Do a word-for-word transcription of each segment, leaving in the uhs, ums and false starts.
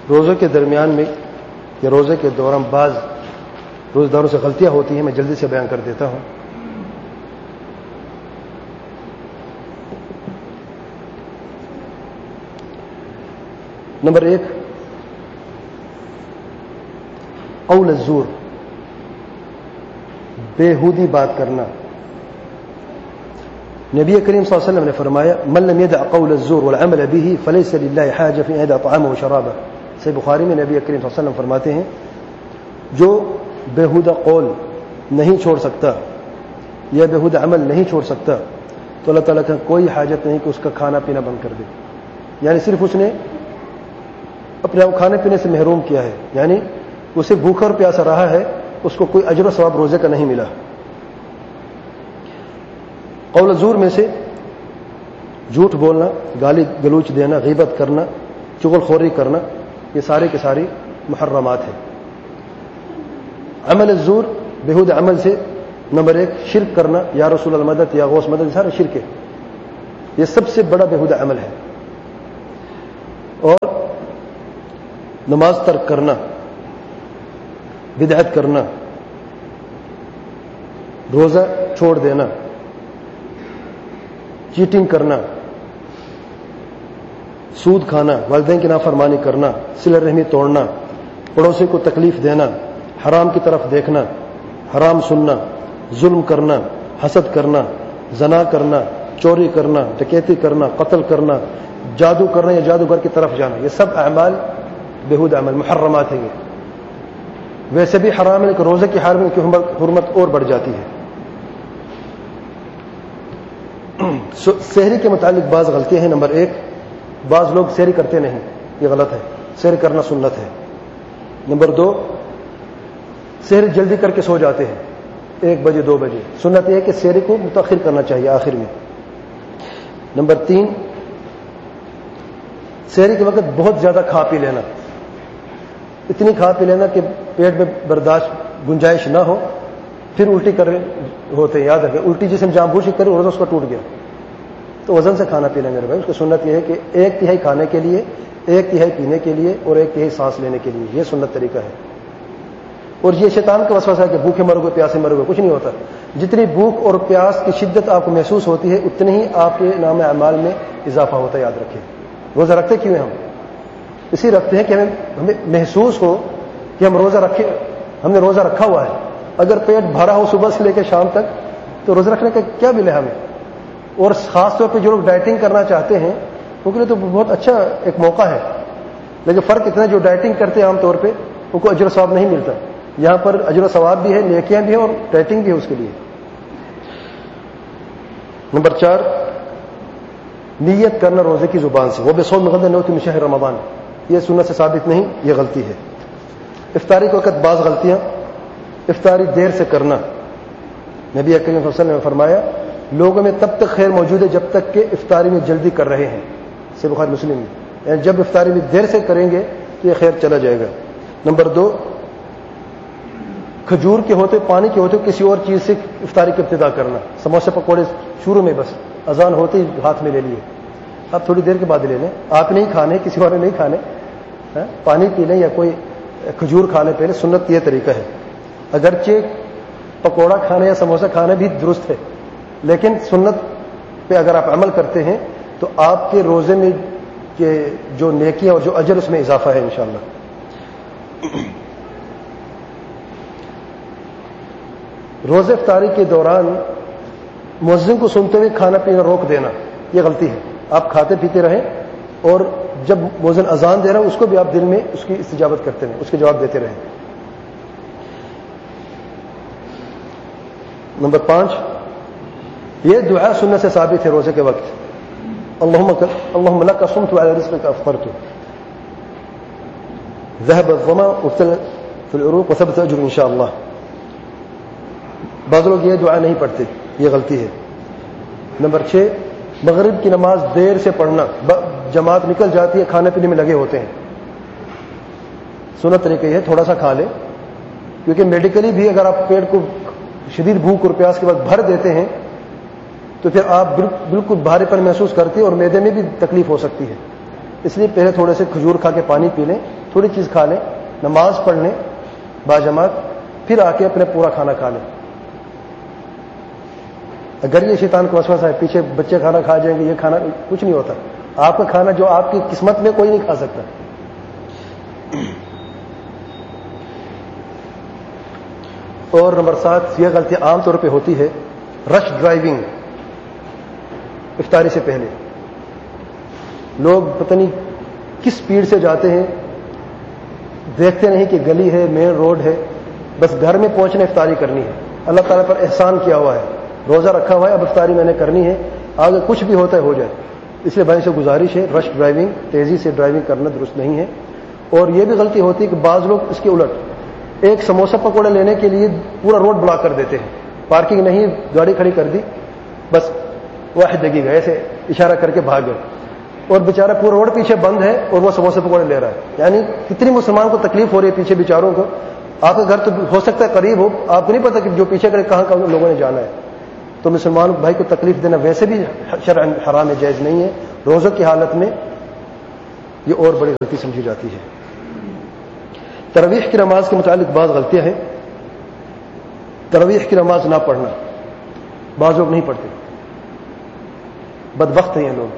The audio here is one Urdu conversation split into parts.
روزے کے درمیان میں یا روزے کے دوران بعض روزداروں سے غلطیاں ہوتی ہیں، میں جلدی سے بیان کر دیتا ہوں۔ نمبر ایک، قول الزور، بےہودی بات کرنا۔ نبی کریم صلی اللہ علیہ وسلم نے فرمایا من لم يدع قول الزور والعمل به فليس لله حاجة في ان يدع طعامه وشرابه۔ صحیح بخاری میں نبی کریم صلی اللہ علیہ وسلم فرماتے ہیں جو بےہودہ قول نہیں چھوڑ سکتا یا بےہودہ عمل نہیں چھوڑ سکتا تو اللہ تعالیٰ کا کوئی حاجت نہیں کہ اس کا کھانا پینا بند کر دے، یعنی صرف اس نے اپنے آپ کھانے پینے سے محروم کیا ہے، یعنی اسے بھوکا اور پیاسا رہا ہے، اس کو کوئی اجر و ثواب روزے کا نہیں ملا۔ قول زور میں سے جھوٹ بولنا، گالی گلوچ دینا، غیبت کرنا، چغل خوری کرنا، یہ سارے کے ساری محرمات ہیں۔ عمل الزور، بےہودہ عمل سے نمبر ایک شرک کرنا، یا رسول اللہ مدد یا غوث مدد، سارے شرک ہے، یہ سب سے بڑا بےہودہ عمل ہے۔ اور نماز ترک کرنا، بدعت کرنا، روزہ چھوڑ دینا، چیٹنگ کرنا، سود کھانا، والدین کی نافرمانی کرنا، صلہ رحمی توڑنا، پڑوسی کو تکلیف دینا، حرام کی طرف دیکھنا، حرام سننا، ظلم کرنا، حسد کرنا، زنا کرنا، چوری کرنا، ڈکیتی کرنا، قتل کرنا، جادو کرنا یا جادوگر کی طرف جانا، یہ سب اعمال بےہودہ عمل محرمات ہیں۔ یہ ویسے بھی حرام ہے لیکن روزے کی حال میں کی حرمت اور بڑھ جاتی ہے۔ سحری کے متعلق بعض غلطیاں ہیں۔ نمبر ایک، بعض لوگ سحری کرتے نہیں، یہ غلط ہے، سحری کرنا سنت ہے۔ نمبر دو، سحری جلدی کر کے سو جاتے ہیں ایک بجے دو بجے، سنت یہ ہے کہ سحری کو متاخر کرنا چاہیے آخر میں۔ نمبر تین، سحری کے وقت بہت زیادہ کھا پی لینا، اتنی کھا پی لینا کہ پیٹ میں برداشت گنجائش نہ ہو، پھر الٹی کر ہوتے ہیں۔ یاد رکھیں، الٹی جس نے جان بوجھ کے کری روزہ اس کا ٹوٹ گیا، تو وزن سے کھانا پینا میرے بھائی۔ اس کی سنت یہ ہے کہ ایک تہائی کھانے کے لیے، ایک تہائی پینے کے لیے اور ایک تہائی سانس لینے کے لیے، یہ سنت طریقہ ہے۔ اور یہ شیطان کا وسوسہ ہے کہ بھوکے مرو گے، پیاسے مرو گے، کچھ نہیں ہوتا۔ جتنی بھوک اور پیاس کی شدت آپ کو محسوس ہوتی ہے اتنی ہی آپ کے نام اعمال میں اضافہ ہوتا ہے، یاد رکھیں۔ روزہ رکھتے کیوں ہیں ہم؟ اسی رکھتے ہیں کہ ہمیں ہمیں محسوس ہو کہ ہم روزہ رکھے، ہم نے روزہ رکھا ہوا ہے۔ اگر پیٹ بھرا ہو صبح سے لے کے شام تک تو روزہ رکھنے کا کیا ملے ہمیں؟ اور خاص طور پہ جو لوگ ڈائٹنگ کرنا چاہتے ہیں ان کے لیے تو بہت اچھا ایک موقع ہے، لیکن فرق اتنا جو ڈائٹنگ کرتے ہیں عام طور پہ ان کو اجر و ثواب نہیں ملتا، یہاں پر اجر و ثواب بھی ہے، نیکیاں بھی ہیں اور ڈائٹنگ بھی ہے اس کے لیے۔ نمبر چار، نیت کرنا روزے کی زبان سے، وہ بے صوم غد نوت من شہر رمضان، یہ سنت سے ثابت نہیں، یہ غلطی ہے۔ افطاری کے وقت بعض غلطیاں، افطاری دیر سے کرنا، نبی کریم صلی اللہ علیہ وسلم نے فرمایا لوگوں میں تب تک خیر موجود ہے جب تک کہ افطاری میں جلدی کر رہے ہیں، صحیح بخاری مسلم میں، یعنی جب افطاری میں دیر سے کریں گے تو یہ خیر چلا جائے گا۔ نمبر دو، کھجور کے ہوتے، پانی کے ہوتے کسی اور چیز سے افطاری کی ابتدا کرنا، سموسے پکوڑے شروع میں بس اذان ہوتے ہی ہاتھ میں لے لیے، اب تھوڑی دیر کے بعد لے لیں، آپ نہیں کھانے، کسی اور نے نہیں کھانے، پانی پی لیں یا کوئی کھجور کھا لیں پہلے، سنت یہ طریقہ ہے۔ اگرچہ پکوڑا کھانا یا سموسہ کھانا بھی درست ہے، لیکن سنت پہ اگر آپ عمل کرتے ہیں تو آپ کے روزے میں جو نیکیاں اور جو اجر اس میں اضافہ ہے انشاءاللہ۔ روزے افطاری کے دوران مؤذن کو سنتے ہوئے کھانا پینا روک دینا، یہ غلطی ہے۔ آپ کھاتے پیتے رہیں اور جب مؤذن اذان دے رہا ہے اس کو بھی آپ دل میں اس کی استجابت کرتے رہیں، اس کے جواب دیتے رہیں۔ نمبر پانچ، یہ دعا سنت سے ثابت ہے روزے کے وقت، اللہم اللہم لک صمت وعلی رزقک افطرت، ذهب الظما وابتلت العروق وثبت الاجر انشاءاللہ۔ بعض لوگ یہ دعا نہیں پڑھتے، یہ غلطی ہے۔ نمبر چھ، مغرب کی نماز دیر سے پڑھنا، جماعت نکل جاتی ہے، کھانے پینے میں لگے ہوتے ہیں، سنت طریقہ یہ ہے تھوڑا سا کھا لیں، کیونکہ میڈیکلی بھی اگر آپ پیٹ کو شدید بھوک اور پیاس کے بعد بھر دیتے ہیں تو پھر آپ بالکل بھاری پن محسوس کرتے ہیں اور معدے میں بھی تکلیف ہو سکتی ہے، اس لیے پہلے تھوڑے سے کھجور کھا کے پانی پی لیں، تھوڑی چیز کھا لیں، نماز پڑھ لیں باجماعت، پھر آ کے اپنے پورا کھانا کھا لیں۔ اگر یہ شیطان کو وسوسہ ہے پیچھے بچے کھانا کھا جائیں گے، یہ کھانا کچھ نہیں ہوتا، آپ کا کھانا جو آپ کی قسمت میں کوئی نہیں کھا سکتا۔ اور نمبر سات، یہ غلطی عام طور پہ ہوتی ہے، رش ڈرائیونگ افطاری سے پہلے۔ لوگ پتہ نہیں کس سپیڈ سے جاتے ہیں، دیکھتے نہیں کہ گلی ہے، مین روڈ ہے، بس گھر میں پہنچنے افطاری کرنی ہے۔ اللہ تعالیٰ پر احسان کیا ہوا ہے، روزہ رکھا ہوا ہے، اب افطاری میں نے کرنی ہے، آگے کچھ بھی ہوتا ہے ہو جائے۔ اس لیے بھائی سے گزارش ہے، رش ڈرائیونگ، تیزی سے ڈرائیونگ کرنا درست نہیں ہے۔ اور یہ بھی غلطی ہوتی ہے کہ بعض لوگ اس کے الٹ ایک سموسہ پکوڑے لینے کے لیے پورا روڈ بلاک کر دیتے ہیں، پارکنگ نہیں، گاڑی کھڑی کر دی، بس واحد جگہ گئے، ایسے اشارہ کر کے بھاگ گئے، اور بیچارہ پورا روڈ پیچھے بند ہے اور وہ سموسے پکوڑے لے رہا ہے۔ یعنی کتنی مسلمان کو تکلیف ہو رہی ہے پیچھے بیچاروں کو۔ آپ کا گھر تو ہو سکتا ہے قریب ہو، آپ کو نہیں پتا کہ جو پیچھے کرے کہاں کہاں لوگوں نے جانا ہے، تو مسلمان بھائی کو تکلیف دینا ویسے بھی شرعاً حرام ہے، جائز نہیں ہے۔ روزوں کی حالت میں یہ اور بڑی غلطی سمجھی جاتی ہے۔ تراویح کی نماز کے متعلق بعض غلطیاں ہیں۔ تراویح کی نماز نہ پڑھنا، بعض لوگ نہیں پڑھتے، بدبخت ہیں یہ لوگ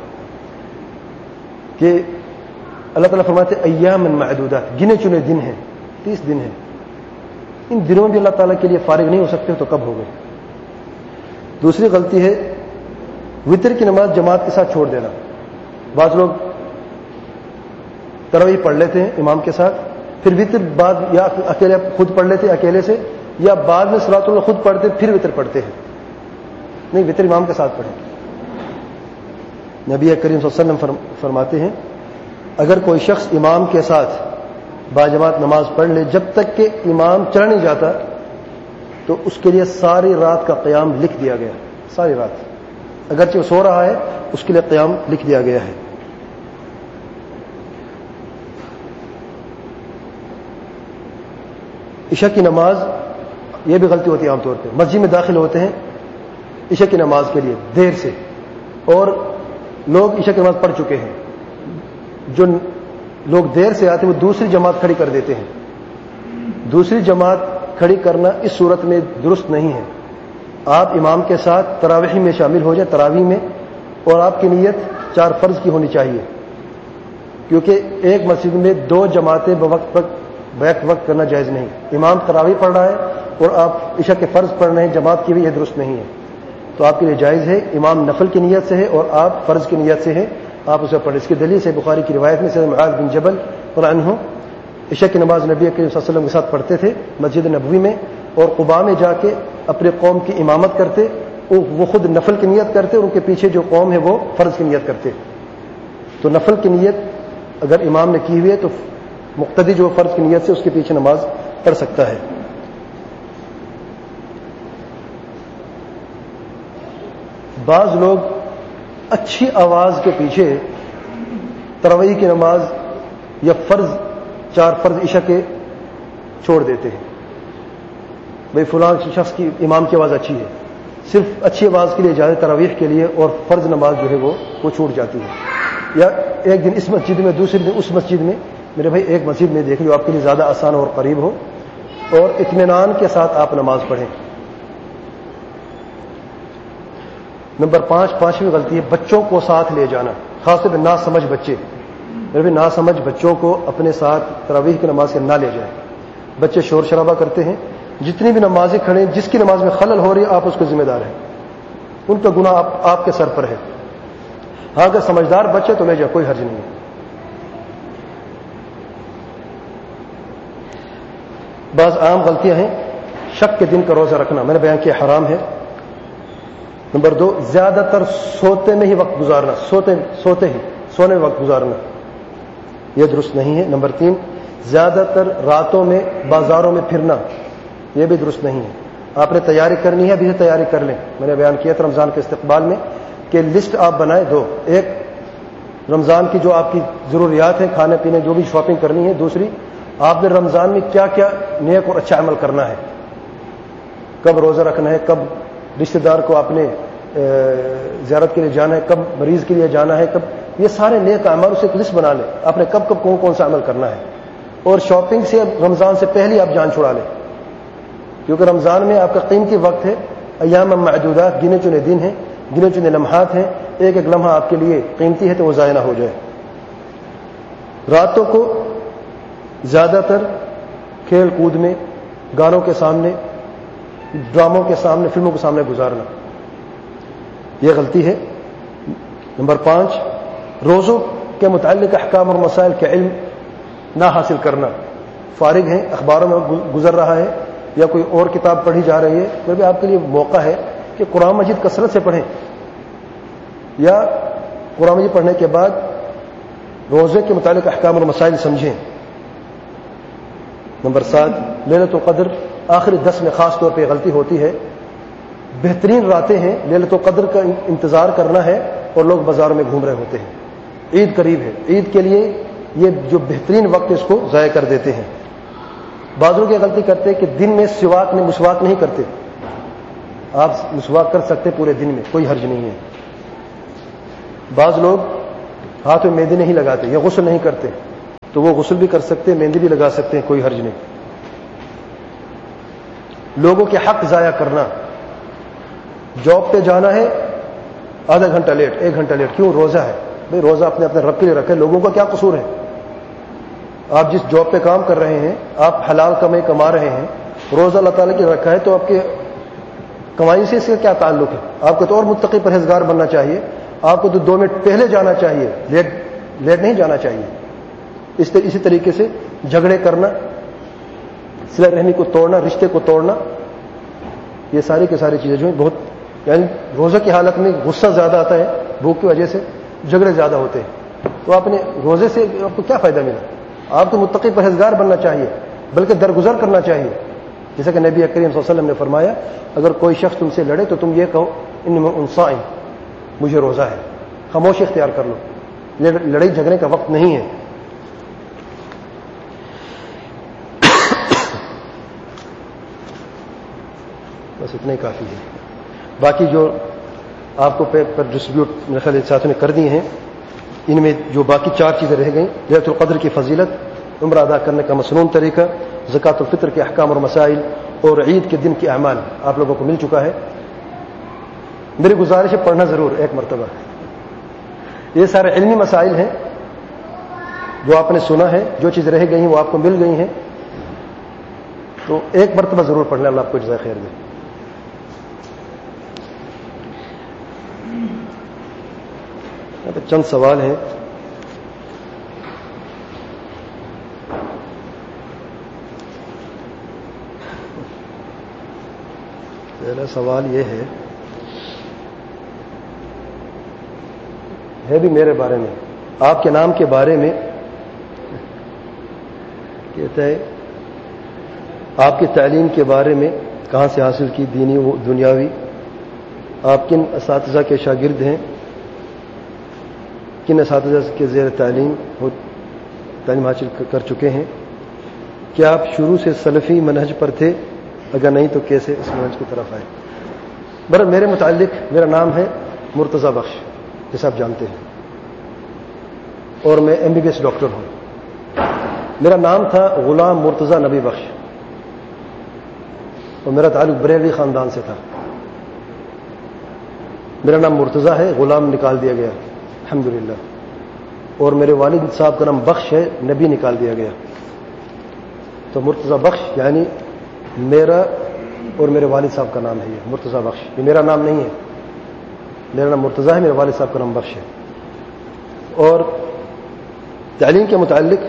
کہ اللہ تعالیٰ فرماتے ایام معدودات، گنے چنے دن ہیں، تیس دن ہیں، ان دنوں میں بھی اللہ تعالیٰ کے لیے فارغ نہیں ہو سکتے تو کب ہو گئے۔ دوسری غلطی ہے وتر کی نماز جماعت کے ساتھ چھوڑ دینا۔ بعض لوگ تراویح پڑھ لیتے ہیں امام کے ساتھ، پھر وتر بعد یا اکیلے خود پڑھ لیتے اکیلے سے، یا بعد میں صلاۃ اللہ خود پڑھتے پھر وتر پڑھتے ہیں۔ نہیں، وتر امام کے ساتھ پڑھیں۔ نبی کریم صلی اللہ علیہ وسلم فرماتے ہیں اگر کوئی شخص امام کے ساتھ باجماعت نماز پڑھ لے جب تک کہ امام چلا نہیں جاتا تو اس کے لیے ساری رات کا قیام لکھ دیا گیا، ساری رات، اگرچہ وہ سو رہا ہے اس کے لیے قیام لکھ دیا گیا ہے۔ عشاء کی نماز، یہ بھی غلطی ہوتی ہے عام طور پہ، مسجد میں داخل ہوتے ہیں عشاء کی نماز کے لیے دیر سے، اور لوگ عشاء کی نماز پڑھ چکے ہیں، جو لوگ دیر سے آتے ہیں وہ دوسری جماعت کھڑی کر دیتے ہیں۔ دوسری جماعت کھڑی کرنا اس صورت میں درست نہیں ہے۔ آپ امام کے ساتھ تراویح میں شامل ہو جائیں، تراویح میں، اور آپ کی نیت چار فرض کی ہونی چاہیے، کیونکہ ایک مسجد میں دو جماعتیں بوقت وقت بیک وقت کرنا جائز نہیں۔ امام تراویح پڑھ رہا ہے اور آپ عشاء کے فرض پڑھ رہے ہیں جماعت کی بھی، یہ درست نہیں ہے۔ تو آپ کے لیے جائز ہے، امام نفل کی نیت سے ہے اور آپ فرض کی نیت سے ہیں، آپ اسے پڑھیں۔ اس کی دلیل سے بخاری کی روایت میں سے معاذ بن جبل رضی اللہ عنہ عشاء کی نماز نبی کریم صلی اللہ علیہ وسلم کے ساتھ پڑھتے تھے مسجد نبوی میں، اور قباء میں جا کے اپنے قوم کی امامت کرتے، وہ خود نفل کی نیت کرتے اور ان کے پیچھے جو قوم ہے وہ فرض کی نیت کرتے۔ تو نفل کی نیت اگر امام نے کی ہوئی ہے تو مقتدی جو فرض کی نیت سے اس کے پیچھے نماز پڑھ سکتا ہے۔ بعض لوگ اچھی آواز کے پیچھے تراویح کی نماز یا فرض چار فرض عشاء کے چھوڑ دیتے ہیں۔ بھئی فلاں شخص کی امام کی آواز اچھی ہے، صرف اچھی آواز کے لیے جائے تراویح کے لیے، اور فرض نماز جو ہے وہ وہ چھوٹ جاتی ہے۔ یا ایک دن اس مسجد میں، دوسرے دن اس مسجد میں، میرے بھائی ایک مسجد میں دیکھ لو آپ کے لیے زیادہ آسان اور قریب ہو، اور اطمینان کے ساتھ آپ نماز پڑھیں۔ نمبر پانچ پانچویں غلطی ہے بچوں کو ساتھ لے جانا، خاص طور پہ نا سمجھ بچے۔ میرے بھی نا سمجھ بچوں کو اپنے ساتھ تراویح کی نماز کے نہ لے جائیں۔ بچے شور شرابہ کرتے ہیں، جتنی بھی نمازیں کھڑے جس کی نماز میں خلل ہو رہی ہے آپ اس کو ذمہ دار ہیں، ان کا گناہ آپ, آپ کے سر پر ہے۔ ہاں اگر سمجھدار بچے تو لے جاؤ، کوئی حرج نہیں ہے۔ بعض عام غلطیاں ہیں، شک کے دن کا روزہ رکھنا، میں نے بیان کیا حرام ہے۔ نمبر دو، زیادہ تر سوتے میں ہی وقت گزارنا، سوتے سوتے ہی سونے میں وقت گزارنا، یہ درست نہیں ہے۔ نمبر تین، زیادہ تر راتوں میں بازاروں میں پھرنا، یہ بھی درست نہیں ہے۔ آپ نے تیاری کرنی ہے، ابھی سے تیاری کر لیں۔ میں نے بیان کیا تھا رمضان کے استقبال میں کہ لسٹ آپ بنائیں دو، ایک رمضان کی جو آپ کی ضروریات ہیں، کھانے پینے جو بھی شاپنگ کرنی ہے، دوسری آپ نے رمضان میں کیا کیا نیک اور اچھا عمل کرنا ہے، کب روزہ رکھنا ہے، کب رشتہ دار کو آپ نے زیارت کے لیے جانا ہے، کب مریض کے لیے جانا ہے، کب یہ سارے نیک اعمال اسے ایک لسٹ بنا لیں، آپ نے کب کب کون کون سا عمل کرنا ہے، اور شاپنگ سے رمضان سے پہلے آپ جان چھڑا لیں، کیونکہ رمضان میں آپ کا قیمتی وقت ہے، ایام معدودات، گنے چنے دن ہیں، گنے چنے لمحات ہیں، ایک ایک لمحہ آپ کے لیے قیمتی ہے تو وہ ضائع نہ ہو جائے۔ راتوں کو زیادہ تر کھیل کود میں، گانوں کے سامنے، ڈراموں کے سامنے، فلموں کے سامنے گزارنا، یہ غلطی ہے۔ نمبر پانچ، روزوں کے متعلق احکام اور مسائل کا علم نہ حاصل کرنا، فارغ ہیں، اخباروں میں گزر رہا ہے یا کوئی اور کتاب پڑھی جا رہی ہے، پھر بھی آپ کے لیے موقع ہے کہ قرآن مجید کثرت سے پڑھیں، یا قرآن مجید پڑھنے کے بعد روزے کے متعلق احکام اور مسائل سمجھیں۔ نمبر سات، لیلۃ القدر، آخری دس میں خاص طور پہ غلطی ہوتی ہے، بہترین راتیں ہیں، لیلۃ القدر کا انتظار کرنا ہے اور لوگ بازاروں میں گھوم رہے ہوتے ہیں، عید قریب ہے، عید کے لیے یہ جو بہترین وقت ہے اس کو ضائع کر دیتے ہیں۔ بعض لوگ یہ غلطی کرتے ہیں کہ دن میں سواک میں مسواک نہیں کرتے، آپ مسواک کر سکتے پورے دن میں، کوئی حرج نہیں ہے۔ بعض لوگ ہاتھ میں مہندی نہیں لگاتے یا غسل نہیں کرتے، تو وہ غسل بھی کر سکتے ہیں، مہندی بھی لگا سکتے ہیں، کوئی حرج نہیں۔ لوگوں کے حق ضائع کرنا، جاب پہ جانا ہے آدھا گھنٹہ لیٹ، ایک گھنٹہ لیٹ، کیوں؟ روزہ ہے، بھائی روزہ اپنے اپنے رب کے لیے رکھے، لوگوں کا کیا قصور ہے؟ آپ جس جاب پہ کام کر رہے ہیں، آپ حلال کمائی کما رہے ہیں، روزہ اللہ تعالیٰ کے رکھا ہے، تو آپ کے کمائی سے اس کا کیا تعلق ہے؟ آپ کو تو اور متقی پرہیزگار بننا چاہیے، آپ کو تو دو منٹ پہلے جانا چاہیے، لیٹ لیٹ نہیں جانا چاہیے۔ اس اسی طریقے سے جھگڑے کرنا، صلہ رحمی کو توڑنا، رشتے کو توڑنا، یہ ساری کی ساری چیزیں جو ہیں بہت، یعنی روزہ کی حالت میں غصہ زیادہ آتا ہے، بھوک کی وجہ سے جھگڑے زیادہ ہوتے ہیں، تو آپ نے روزے سے آپ کو کیا فائدہ ملا؟ آپ کو متقی پرہیزگار بننا چاہیے، بلکہ درگزر کرنا چاہیے، جیسا کہ نبی کریم صلی اللہ علیہ وسلم نے فرمایا، اگر کوئی شخص تم سے لڑے تو تم یہ کہو ان صائم، مجھے روزہ ہے، خاموشی اختیار کر لو، لڑائی جھگڑے کا وقت نہیں ہے۔ بس اتنا ہی کافی ہے، باقی جو آپ کو پر ڈسٹریبیوٹ میرے خیال ساتھوں نے کر دی ہیں، ان میں جو باقی چار چیزیں رہ گئیں، لیلۃ القدر کی فضیلت، عمرہ ادا کرنے کا مسنون طریقہ، زکوٰۃ الفطر کے احکام اور مسائل، اور عید کے دن کے اعمال آپ لوگوں کو مل چکا ہے۔ میری گزارش ہے پڑھنا ضرور ایک مرتبہ، یہ سارے علمی مسائل ہیں جو آپ نے سنا ہے، جو چیز رہ گئی ہیں وہ آپ کو مل گئی ہیں، تو ایک مرتبہ ضرور پڑھنا، اللہ آپ کو جزائے خیر دے۔ چند سوال ہیں، پہلا سوال یہ ہے ہے بھی میرے بارے میں، آپ کے نام کے بارے میں، کہتا ہے آپ کی تعلیم کے بارے میں کہاں سے حاصل کی، دینی و دنیاوی، آپ کن اساتذہ کے شاگرد ہیں، کن اساتذہ کے زیر تعلیم تعلیم حاصل کر چکے ہیں، کیا آپ شروع سے سلفی منہج پر تھے، اگر نہیں تو کیسے اس منہج کی طرف آئے؟ بر میرے متعلق میرا نام ہے مرتضی بخش، جیسے آپ جانتے ہیں، اور میں M B B S doctor ہوں۔ میرا نام تھا غلام مرتضی نبی بخش، اور میرا تعلق بریلوی خاندان سے تھا۔ میرا نام مرتضی ہے، غلام نکال دیا گیا الحمدللہ، اور میرے والد صاحب کا نام بخش ہے، نبی نکال دیا گیا، تو مرتضی بخش یعنی میرا اور میرے والد صاحب کا نام ہے، یہ مرتضی بخش، یہ میرا نام نہیں ہے، میرا نام مرتضی ہے، میرے والد صاحب کا نام بخش ہے۔ اور تعلیم کے متعلق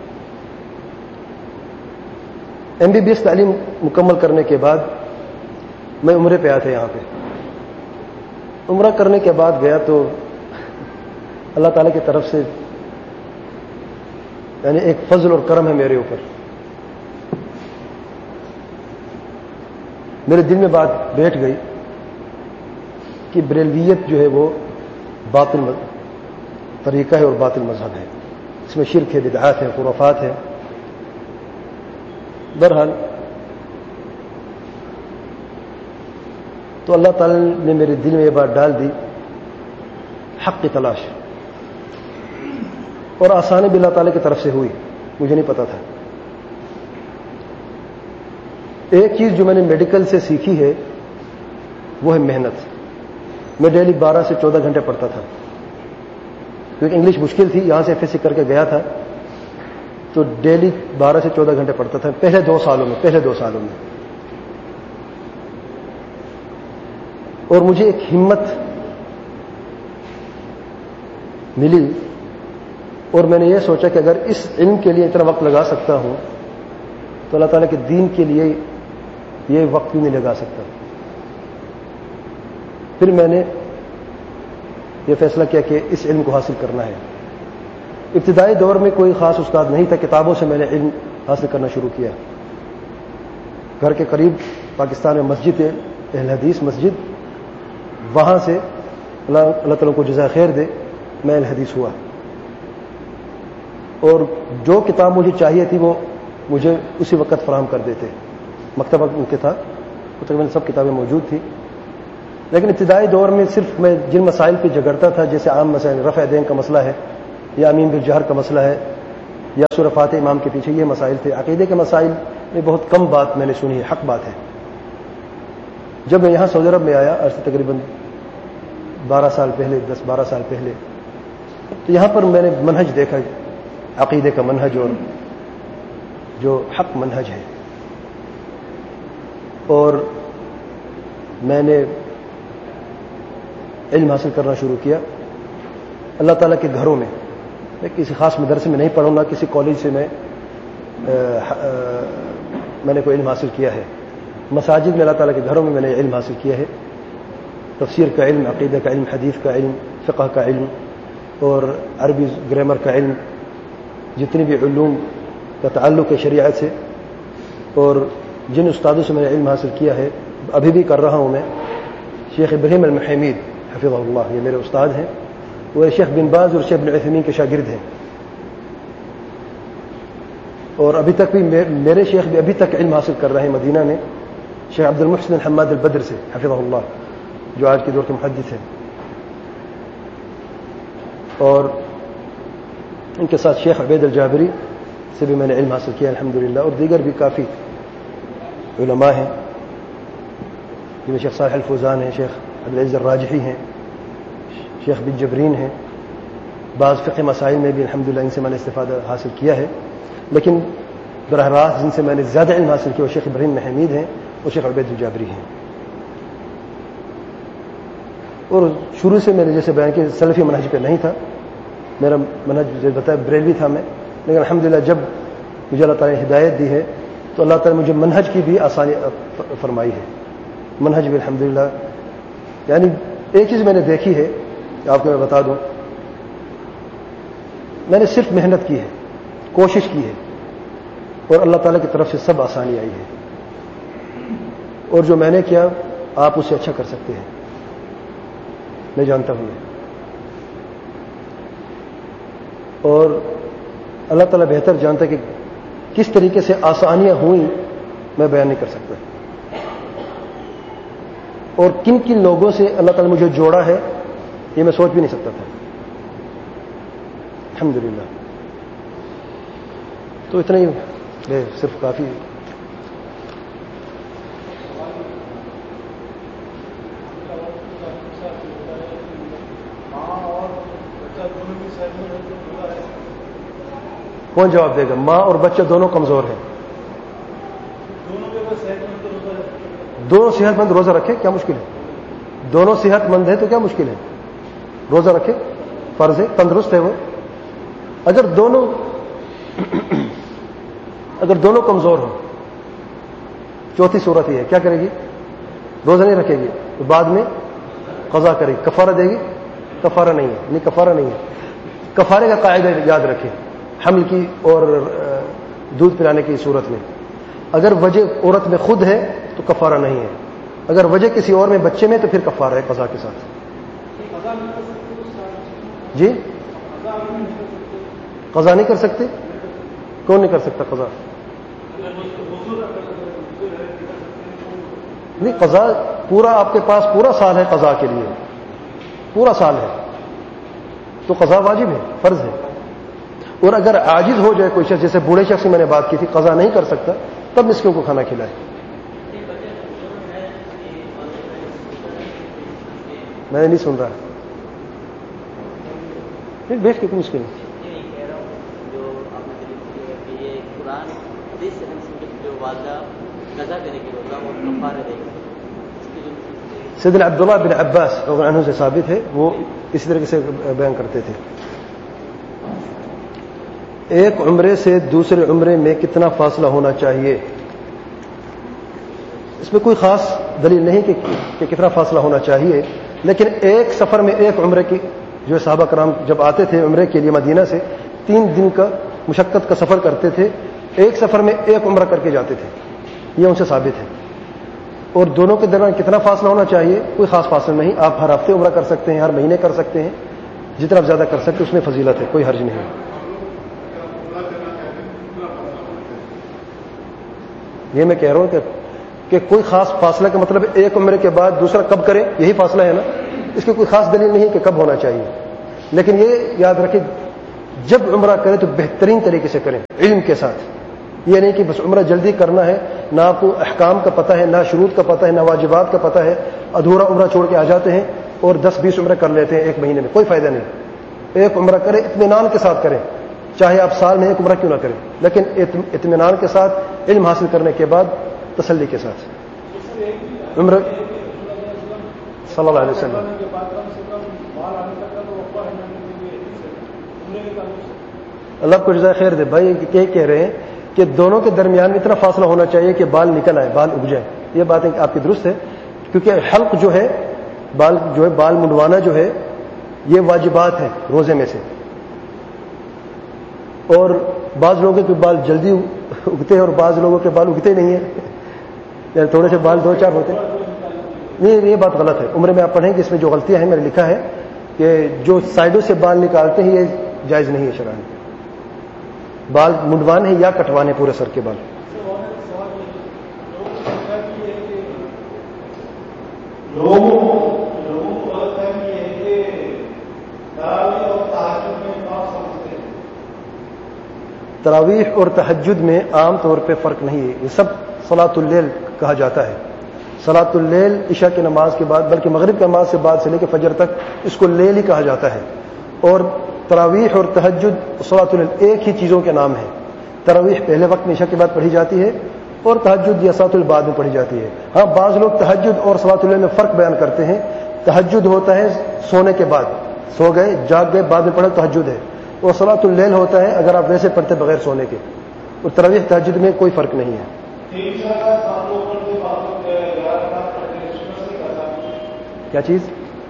ایم بی بی ایس تعلیم مکمل کرنے کے بعد میں عمرے پہ آیا تھا، یہاں پہ عمرہ کرنے کے بعد گیا تو اللہ تعالیٰ کی طرف سے یعنی ایک فضل اور کرم ہے میرے اوپر، میرے دل میں بات بیٹھ گئی کہ بریلویت جو ہے وہ باطل طریقہ ہے اور باطل مذہب ہے، اس میں شرک ہے، بدعات ہے، خرافات ہے۔ بہرحال تو اللہ تعالی نے میرے دل میں یہ بات ڈال دی، حق کی تلاش، اور آسانی بھی اللہ تعالیٰ کی طرف سے ہوئی، مجھے نہیں پتا تھا۔ ایک چیز جو میں نے میڈیکل سے سیکھی ہے وہ ہے محنت۔ میں ڈیلی بارہ سے چودہ گھنٹے پڑھتا تھا، کیونکہ انگلش مشکل تھی، یہاں سے ایف ایس سی کر کے گیا تھا، تو ڈیلی بارہ سے چودہ گھنٹے پڑھتا تھا پہلے دو سالوں میں پہلے دو سالوں میں اور مجھے ایک ہمت ملی، اور میں نے یہ سوچا کہ اگر اس علم کے لیے اتنا وقت لگا سکتا ہوں تو اللہ تعالیٰ کے دین کے لیے یہ وقت بھی نہیں لگا سکتا۔ پھر میں نے یہ فیصلہ کیا کہ اس علم کو حاصل کرنا ہے۔ ابتدائی دور میں کوئی خاص استاد نہیں تھا، کتابوں سے میں نے علم حاصل کرنا شروع کیا۔ گھر کے قریب پاکستان میں مسجد ہے، اہل حدیث مسجد، وہاں سے اللہ اللہ تعالیٰ کو جزائے خیر دے میں اہل حدیث ہوا، اور جو کتاب مجھے چاہیے تھی وہ مجھے اسی وقت فراہم کر دیتے۔ مکتبہ ان کے تھا، تقریباً سب کتابیں موجود تھیں، لیکن ابتدائی دور میں صرف میں جن مسائل پہ جھگڑتا تھا، جیسے عام مسائل رفع دین کا مسئلہ ہے، یا امین بالجہر کا مسئلہ ہے، یا سورہ فاتحہ امام کے پیچھے، یہ مسائل تھے۔ عقیدے کے مسائل میں بہت کم بات میں نے سنی ہے، حق بات ہے۔ جب میں یہاں سعودی عرب میں آیا، آج سے تقریباً بارہ سال پہلے دس بارہ سال پہلے، تو یہاں پر میں نے منہج دیکھا، عقیدے کا منہج، اور جو حق منہج ہے، اور میں نے علم حاصل کرنا شروع کیا اللہ تعالیٰ کے گھروں میں۔ میں کسی خاص مدرسے میں نہیں پڑھوں گا، کسی کالج سے میں میں نے کوئی علم حاصل کیا ہے، مساجد میں اللہ تعالیٰ کے گھروں میں میں نے علم حاصل کیا ہے، تفسیر کا علم، عقیدہ کا علم، حدیث کا علم، فقہ کا علم، اور عربی گرامر کا علم، جتنی بھی علوم کا تعلق ہے شریعت سے۔ اور جن استادوں سے میں نے علم حاصل کیا ہے، ابھی بھی کر رہا ہوں میں، شیخ ابراہیم المحمید حفظہ اللہ، یہ میرے استاد ہیں، وہ شیخ بن باز اور شیخ بن عثیمین کے شاگرد ہیں، اور ابھی تک بھی میرے شیخ بھی ابھی تک علم حاصل کر رہے ہیں مدینہ میں، شیخ عبد المحسن حماد البدر سے حفظہ اللہ، جو آج کے دور کے محدث ہیں، اور ان کے ساتھ شیخ عبید الجابری سے بھی میں نے علم حاصل کیا الحمدللہ، اور دیگر بھی کافی علماء ہیں، جن شیخ صالح الفوزان ہیں، شیخ عبدالعزیز الراجحی ہیں، شیخ بن جبرین ہیں۔ بعض فقہ مسائل میں بھی الحمدللہ ان سے میں نے استفادہ حاصل کیا ہے، لیکن براہ راست جن سے میں نے زیادہ علم حاصل کیا وہ شیخ ابراہیم محمید ہیں اور شیخ عبید الجابری ہیں۔ اور شروع سے میں نے جیسے بیان کیا سلفی منہج پہ نہیں تھا، میرا منہج جیسے بتایا بریلوی تھا میں، لیکن الحمدللہ جب مجھے اللہ تعالیٰ نے ہدایت دی ہے تو اللہ تعالیٰ نے مجھے منہج کی بھی آسانی فرمائی ہے، منہج بھی الحمدللہ۔ یعنی ایک چیز میں نے دیکھی ہے، آپ کو میں بتا دوں، میں نے صرف محنت کی ہے، کوشش کی ہے، اور اللہ تعالیٰ کی طرف سے سب آسانی آئی ہے، اور جو میں نے کیا آپ اس سے اچھا کر سکتے ہیں، میں جانتا ہوں، اور اللہ تعالیٰ بہتر جانتا ہے کہ کس طریقے سے آسانیاں ہوئیں میں بیان نہیں کر سکتا، اور کن کن لوگوں سے اللہ تعالیٰ نے مجھے جوڑا ہے یہ میں سوچ بھی نہیں سکتا تھا الحمدللہ۔ تو اتنا ہی ہے، صرف کافی۔ کون جواب دے گا؟ ماں اور بچہ دونوں کمزور ہیں، دونوں صحت مند روزہ رکھے کیا مشکل ہے؟ دونوں صحت مند ہیں تو کیا مشکل ہے؟ روزہ رکھے، فرض ہے، تندرست ہے وہ۔ اگر دونوں اگر دونوں کمزور ہوں، چوتھی صورت یہ ہے، کیا کرے گی؟ روزہ نہیں رکھے گی، تو بعد میں قضا کرے گی، کفارہ دے گی؟ کفارہ نہیں ہے، نہیں کفارہ نہیں ہے۔ کفارے کا قاعدہ یاد رکھیں، حمل کی اور دودھ پلانے کی صورت میں اگر وجہ عورت میں خود ہے تو کفارہ نہیں ہے، اگر وجہ کسی اور میں بچے میں تو پھر کفارہ ہے قضا کے ساتھ۔ جی قضا نہیں کر سکتے؟ کون نہیں کر سکتا قضا؟ نہیں، قضا پورا آپ کے پاس پورا سال ہے، قضا کے لیے پورا سال ہے تو قضا واجب ہے، فرض ہے، اور اگر عاجز ہو جائے کوئی شخص، جیسے بوڑھے شخص سے میں نے بات کی تھی، قضا نہیں کر سکتا، تب مسکینوں کو کھانا کھلائے. میں نہیں سن رہا. بیٹھ کے کوئی مشکل نہیں. سیدنا عبداللہ بن عباس رضی اللہ عنہ سے ثابت ہے، وہ اسی طریقے سے بیان کرتے تھے. ایک عمرے سے دوسرے عمرے میں کتنا فاصلہ ہونا چاہیے؟ اس میں کوئی خاص دلیل نہیں کہ, کہ کتنا فاصلہ ہونا چاہیے، لیکن ایک سفر میں ایک عمرے کی، جو صحابہ کرام جب آتے تھے عمرے کے لیے مدینہ سے، تین دن کا مشقت کا سفر کرتے تھے، ایک سفر میں ایک عمرہ کر کے جاتے تھے، یہ ان سے ثابت ہے. اور دونوں کے درمیان کتنا فاصلہ ہونا چاہیے؟ کوئی خاص فاصلہ نہیں. آپ ہر ہفتے عمرہ کر سکتے ہیں، ہر مہینے کر سکتے ہیں، جتنا آپ زیادہ کر سکتے ہیں اس میں فضیلت ہے، کوئی حرج نہیں. یہ میں کہہ رہا ہوں کہ کہ کوئی خاص فاصلہ کا مطلب ایک عمرے کے بعد دوسرا کب کریں، یہی فاصلہ ہے نا. اس کی کوئی خاص دلیل نہیں کہ کب ہونا چاہیے، لیکن یہ یاد رکھیں جب عمرہ کریں تو بہترین طریقے سے کریں، علم کے ساتھ. یہ نہیں کہ بس عمرہ جلدی کرنا ہے، نہ آپ کو احکام کا پتہ ہے، نہ شروط کا پتہ ہے، نہ واجبات کا پتہ ہے، ادھورا عمرہ چھوڑ کے آ جاتے ہیں اور دس بیس عمرے کر لیتے ہیں ایک مہینے میں. کوئی فائدہ نہیں. ایک عمرہ کریں، اطمینان کے ساتھ کریں، چاہے آپ سال میں ایک عمرہ کیوں نہ کریں، لیکن اطمینان کے ساتھ، علم حاصل کرنے کے بعد تسلی کے ساتھ. عمرہ صلی اللہ علیہ وسلم اللہ کو جزائے خیر دے. بھائی یہ کہہ رہے ہیں کہ دونوں کے درمیان اتنا فاصلہ ہونا چاہیے کہ بال نکل آئے، بال اگ جائے. یہ بات آپ کی درست ہے، کیونکہ حلق جو ہے، بال جو ہے، بال منڈوانا جو ہے، یہ واجبات ہے روزے میں سے. اور بعض لوگوں کے بال جلدی اگتے ہیں اور بعض لوگوں کے بال اگتے نہیں ہیں، یعنی تھوڑے سے بال دو چار ہوتے ہیں. نہیں، یہ بات غلط ہے. عمرے میں آپ پڑھیں کہ اس میں جو غلطیاں ہیں، میں نے لکھا ہے کہ جو سائڈوں سے بال نکالتے ہیں یہ جائز نہیں ہے شرعاً. بال منڈوانے یا کٹوانے پورے سر کے بال. تراویح اور تہجد میں عام طور پہ فرق نہیں ہے، یہ سب صلاۃ اللیل کہا جاتا ہے. صلاۃ اللیل عشاء کی نماز کے بعد، بلکہ مغرب کی نماز سے بعد سے لے کے فجر تک اس کو لیل ہی کہا جاتا ہے. اور تراویح اور تہجد صلاۃ اللیل ایک ہی چیزوں کے نام ہیں. تراویح پہلے وقت میں عشاء کے بعد پڑھی جاتی ہے اور تہجد یا صلاۃ اللیل بعد میں پڑھی جاتی ہے. ہاں بعض لوگ تہجد اور صلاۃ اللیل میں فرق بیان کرتے ہیں. تہجد ہوتا ہے سونے کے بعد، سو گئے جاگ گئے بعد میں پڑھے تہجد ہے. اور صلاۃ اللیل ہوتا ہے اگر آپ ویسے پڑھتے بغیر سونے کے. اور تراویح تہجد میں کوئی فرق نہیں ہے. کیا چیز؟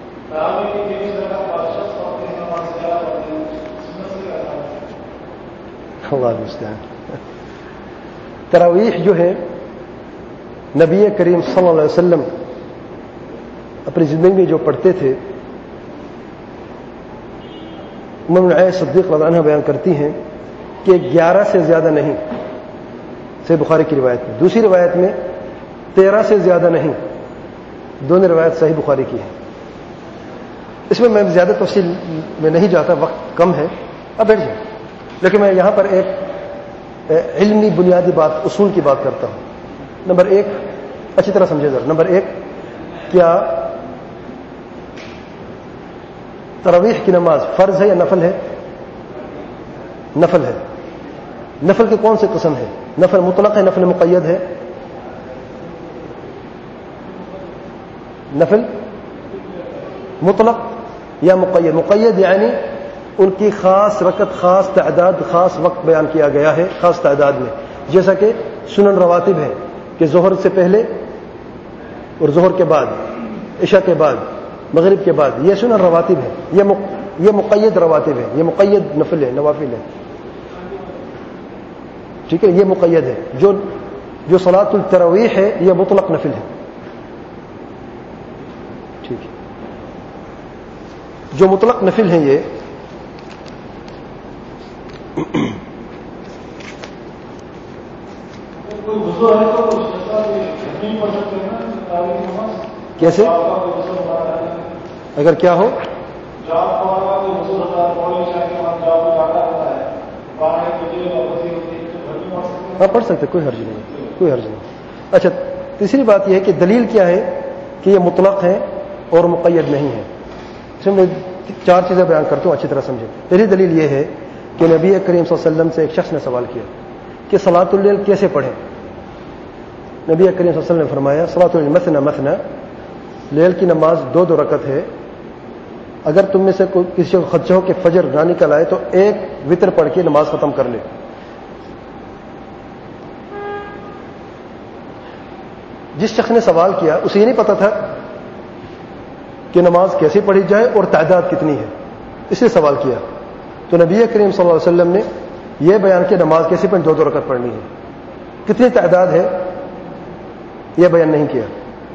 تراویح جو ہے نبی کریم صلی اللہ علیہ وسلم اپنی زندگی میں جو پڑھتے تھے، ام عائشہ صدیق رضی اللہ عنہا بیان کرتی ہیں کہ گیارہ سے زیادہ نہیں، صحیح بخاری کی روایت میں. دوسری روایت میں تیرہ سے زیادہ نہیں. دونوں روایت صحیح بخاری کی ہے. اس میں میں زیادہ تفصیل میں نہیں جاتا، وقت کم ہے. اب بیٹھ جائیں. لیکن میں یہاں پر ایک علمی بنیادی بات، اصول کی بات کرتا ہوں. نمبر ایک، اچھی طرح سمجھے ذرا. نمبر ایک، کیا تراویح کی نماز فرض ہے یا نفل ہے؟ نفل ہے. نفل کی کون سی قسم ہے؟ نفل مطلق ہے، نفل مقید ہے؟ نفل مطلق یا مقید؟ مقید یعنی ان کی خاص رکعت، خاص تعداد، خاص وقت بیان کیا گیا ہے، خاص تعداد میں. جیسا کہ سنن رواتب ہے کہ ظہر سے پہلے اور ظہر کے بعد، عشاء کے بعد، مغرب کے بعد، یہ سنن رواتب ہے. یہ مق... یہ مقید رواتب ہے، یہ مقید نفل ہے، نوافل ہے. ٹھیک ہے، یہ مقید ہے. جو جو صلاۃ التراویح ہے یہ مطلق نفل ہے. ٹھیک ہے، جو مطلق نفل ہیں یہ کیسے؟ اگر کیا ہو؟ ہاں پڑھ سکتے, کوئی حرج نہیں, کوئی حرج نہیں. اچھا, تیسری بات یہ ہے کہ دلیل کیا ہے کہ یہ مطلق ہے اور مقید نہیں ہے. اس میں چار چیزیں بیان کرتا ہوں, اچھی طرح سمجھیں. پہلی دلیل یہ ہے کہ نبی کریم صلی اللہ علیہ وسلم سے ایک شخص نے سوال کیا کہ صلاۃ اللیل کیسے پڑھیں. نبی کریم صلی اللہ علیہ وسلم نے فرمایا صلاۃ اللیل مثنى مثنى, لیل کی نماز دو دو رکعت ہے. اگر تم میں سے کوئی کسی کو خدشہ ہو کہ فجر نہ نکل آئے تو ایک وتر پڑھ کے نماز ختم کر لے. جس شخص نے سوال کیا اسے یہ نہیں پتا تھا کہ نماز کیسے پڑھی جائے اور تعداد کتنی ہے, اس نے سوال کیا. تو نبی کریم صلی اللہ علیہ وسلم نے یہ بیان کیا نماز کیسے پڑھیں, دو دو رکعت پڑھنی ہے. کتنی تعداد ہے یہ بیان نہیں کیا.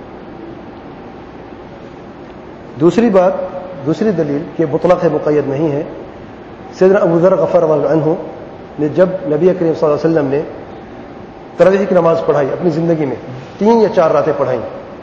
دوسری بات, دوسری دلیل کہ مطلق ہے مقید نہیں ہے, سیدنا ابو ذر غفار اللہ عنہ نے جب نبی کریم صلی اللہ علیہ وسلم نے تراویح کی نماز پڑھائی اپنی زندگی میں, تین یا چار راتیں پڑھائیں,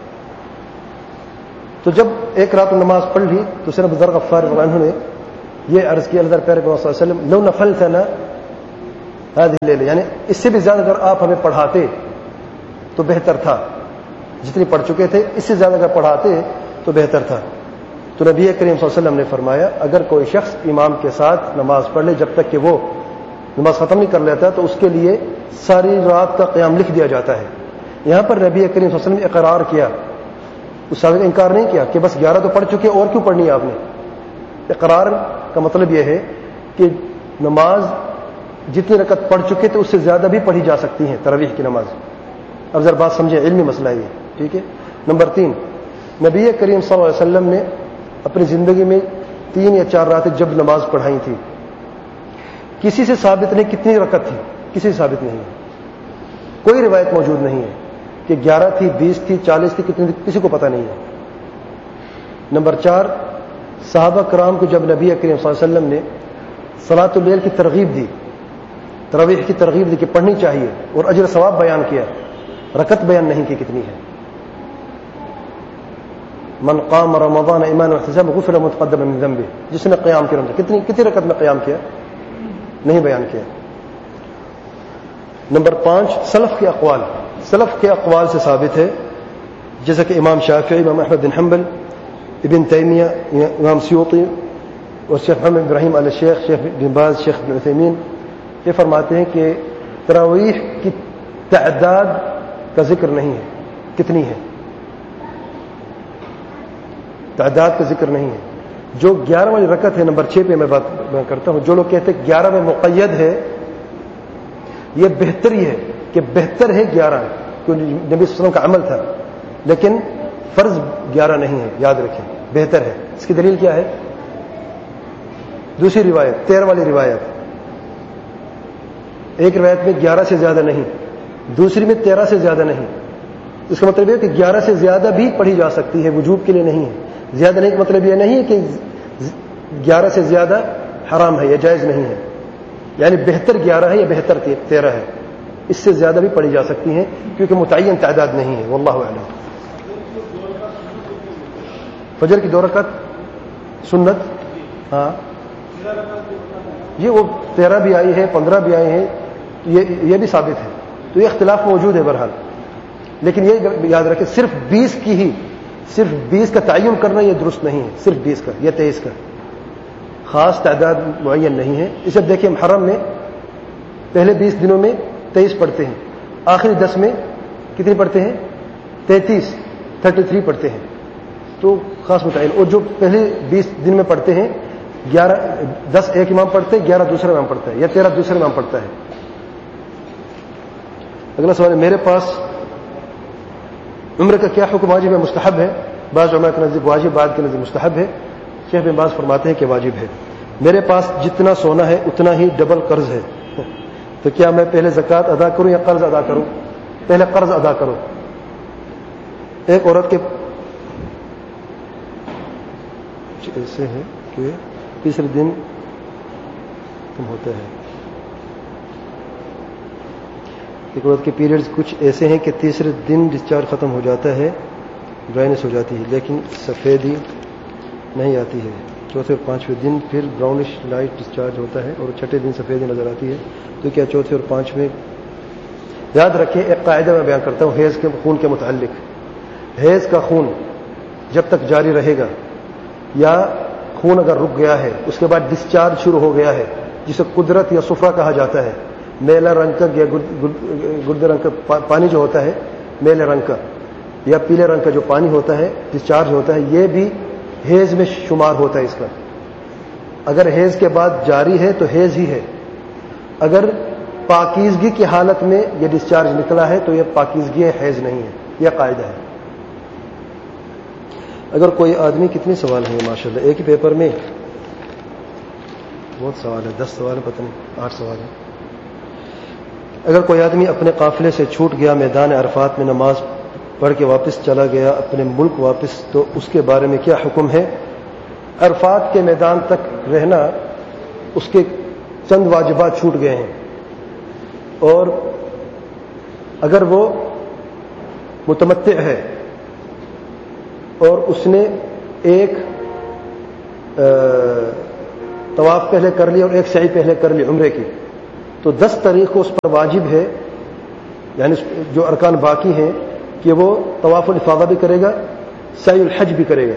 تو جب ایک رات نماز پڑھ لی تو سیدنا ابو ذر غفار اللہ عنہ نے یہ عرض کیا اللہ پیارے صلی اللہ علیہ وسلم لو نفلتنا هذه الليله, یعنی اس سے بھی زیادہ اگر آپ ہمیں پڑھاتے تو بہتر تھا. جتنی پڑھ چکے تھے اس سے زیادہ اگر پڑھاتے تو بہتر تھا. تو نبی کریم صلی اللہ علیہ وسلم نے فرمایا اگر کوئی شخص امام کے ساتھ نماز پڑھ لے جب تک کہ وہ نماز ختم نہیں کر لیتا تو اس کے لیے ساری رات کا قیام لکھ دیا جاتا ہے. یہاں پر نبی کریم صلی اللہ علیہ وسلم نے اقرار کیا, اس صحابی کا انکار نہیں کیا کہ بس گیارہ تو پڑھ چکے اور کیوں پڑھنی ہے آپ نے. اقرار کا مطلب یہ ہے کہ نماز جتنی رکعت پڑھ چکے تو اس سے زیادہ بھی پڑھی جا سکتی ہیں تراویح کی نماز. اب ذرا بات سمجھیں, علمی مسئلہ ہے یہ, ٹھیک ہے. نمبر تین, نبی کریم صلی اللہ علیہ وسلم نے اپنی زندگی میں تین یا چار راتیں جب نماز پڑھائی تھی, کسی سے ثابت نہیں کتنی رکعت تھی, کسی سے ثابت نہیں ہے, کوئی روایت موجود نہیں ہے کہ گیارہ تھی, بیس تھی, چالیس تھی, کتنی تھی, کسی کو پتہ نہیں ہے. نمبر چار, صحابہ کرام کو جب نبی کریم صلی اللہ علیہ وسلم نے صلاۃ اللیل کی ترغیب دی, تراویح کی ترغیب دی کہ پڑھنی چاہیے اور اجر ثواب بیان کیا, رکعت بیان نہیں کی کتنی ہے. من قام رمضان ایمانا واحتسابا غفر له ما تقدم من ذنبه, جس نے قیام کیا کتنی کتنی رکعت میں قیام کیا, نہیں بیان کیا. نمبر پانچ, سلف کے اقوال, سلف کے اقوال سے ثابت ہے جیسا کہ امام شافعی, امام احمد بن حنبل, ابن تیمیہ, امام سیوطی اور شیخ محمد ابراہیم آل شیخ, شیخ بن باز, شیخ بن عثیمین یہ فرماتے ہیں کہ تراویح کی تعداد کا ذکر نہیں ہے, کتنی ہے تعداد کا ذکر نہیں ہے. جو گیارہ والی رکعت ہے, نمبر چھ پہ میں بات میں کرتا ہوں, جو لوگ کہتے ہیں گیارہ میں مقید ہے, یہ بہتر ہی ہے کہ بہتر ہے گیارہ, کیونکہ نبی صلی اللہ علیہ وسلم کا عمل تھا, لیکن فرض گیارہ نہیں ہے, یاد رکھیں, بہتر ہے. اس کی دلیل کیا ہے؟ دوسری روایت, تیرہ والی روایت, ایک روایت میں گیارہ سے زیادہ نہیں, دوسری میں تیرہ سے زیادہ نہیں. اس کا مطلب یہ کہ گیارہ سے زیادہ بھی پڑھی جا سکتی ہے, وجوب کے لیے نہیں ہے. زیادہ نہیں کا مطلب یہ نہیں ہے کہ گیارہ سے زیادہ حرام ہے یا جائز نہیں ہے, یعنی بہتر گیارہ ہے یا بہتر تیرہ ہے, اس سے زیادہ بھی پڑھی جا سکتی ہیں کیونکہ متعین تعداد نہیں ہے. واللہ اعلم. فجر کی دو رکعت سنت, ہاں یہ وہ تیرہ بھی آئی ہے, پندرہ بھی آئی ہیں, یہ یہ بھی ثابت ہے. تو یہ اختلاف موجود ہے بہرحال, لیکن یہ یاد رکھیں صرف بیس کی ہی, صرف بیس کا تعین کرنا یہ درست نہیں ہے, صرف بیس کا یا تیئیس کا, خاص تعداد معین نہیں ہے. اسے دیکھیں محرم میں پہلے بیس دنوں میں تیئیس پڑھتے ہیں, آخری دس میں کتنی پڑھتے ہیں؟ تینتیس, تھرٹی تھری پڑھتے ہیں, تو خاص متعین. اور جو پہلے بیس دن میں پڑھتے ہیں, گیارہ دس ایک امام پڑھتے ہیں, گیارہ دوسرا امام پڑھتا ہے, یا تیرہ دوسرا امام پڑھتا ہے. اگلا سوال ہے, میرے پاس عمرہ کا کیا حکم, واجب ہے مستحب ہے؟ بعض علماء کے نزدیک واجب, بعض کے نزدیک مستحب ہے. شیخ بن باز فرماتے ہیں کہ واجب ہے. میرے پاس جتنا سونا ہے اتنا ہی ڈبل قرض ہے, تو کیا میں پہلے زکوٰۃ ادا کروں یا قرض ادا کروں؟ پہلے قرض ادا کرو. ایک عورت کے ایسے ہے کہ تیسرے دن کم ہوتا ہے, ایک عورت کے پیریڈز کچھ ایسے ہیں کہ تیسرے دن ڈسچارج ختم ہو جاتا ہے, ڈرائنس ہو جاتی ہے, لیکن سفیدی نہیں آتی ہے. چوتھے اور پانچویں دن پھر براؤنش لائٹ ڈسچارج ہوتا ہے اور چھٹے دن سفیدی نظر آتی ہے. تو کیا چوتھے اور پانچویں یاد رکھیں، ایک قاعدہ میں بیان کرتا ہوں حیض کے خون کے متعلق. حیض کا خون جب تک جاری رہے گا یا خون اگر رک گیا ہے اس کے بعد ڈسچارج شروع ہو گیا ہے، جسے قدرت یا صفرا کہا جاتا ہے، میلا رنگ کا یا گردے رنگ کا پانی جو ہوتا ہے، میلے رنگ کا یا پیلے رنگ کا جو پانی ہوتا ہے ڈسچارج ہوتا ہے، یہ بھی حیض میں شمار ہوتا ہے اس کا. اگر حیض کے بعد جاری ہے تو حیض ہی ہے. اگر پاکیزگی کی حالت میں یہ ڈسچارج نکلا ہے تو یہ پاکیزگی ہے، حیض نہیں ہے. یہ قاعدہ ہے. اگر کوئی آدمی، کتنے سوال ہیں ماشاءاللہ ایک ہی پیپر میں؟ بہت سوال ہے، دس سوال ہے، پتہ نہیں آٹھ سوال ہے. اگر کوئی آدمی اپنے قافلے سے چھوٹ گیا، میدان عرفات میں نماز پڑھ کے واپس چلا گیا اپنے ملک واپس، تو اس کے بارے میں کیا حکم ہے؟ عرفات کے میدان تک رہنا، اس کے چند واجبات چھوٹ گئے ہیں، اور اگر وہ متمتع ہے اور اس نے ایک طواف پہلے کر لی اور ایک سعی پہلے کر لی عمرے کی، تو دس تاریخ کو اس پر واجب ہے، یعنی جو ارکان باقی ہیں، کہ وہ طواف الافاضہ بھی کرے گا، سعی الحج بھی کرے گا.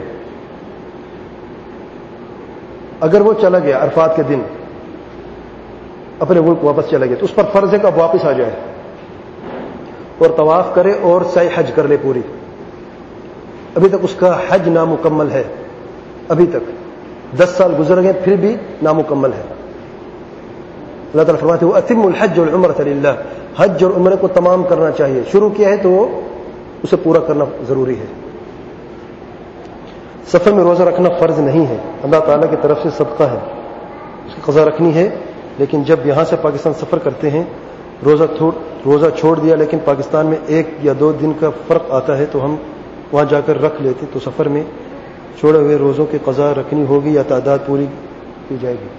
اگر وہ چلا گیا عرفات کے دن اپنے ملک واپس چلا گیا تو اس پر فرض ہے کہ اب واپس آ جائے اور طواف کرے اور سعی حج کر لے پوری. ابھی تک اس کا حج نامکمل ہے، ابھی تک دس سال گزر گئے پھر بھی نامکمل ہے. اللہ تعالیٰ فرماتے ہیں وَأَتِمُّ الْحَجَّ وَالْعُمْرَةَ لِلَّهِ، حج اور عمرے کو تمام کرنا چاہیے. شروع کیا ہے تو وہ اسے پورا کرنا ضروری ہے. سفر میں روزہ رکھنا فرض نہیں ہے، اللہ تعالیٰ کی طرف سے صدقہ ہے، اس کی قضا رکھنی ہے. لیکن جب یہاں سے پاکستان سفر کرتے ہیں، روزہ روزہ چھوڑ دیا لیکن پاکستان میں ایک یا دو دن کا فرق آتا ہے تو ہم وہاں جا کر رکھ لیتے، تو سفر میں چھوڑے ہوئے روزوں کی قضا رکھنی ہوگی یا تعداد پوری کی جائے گی؟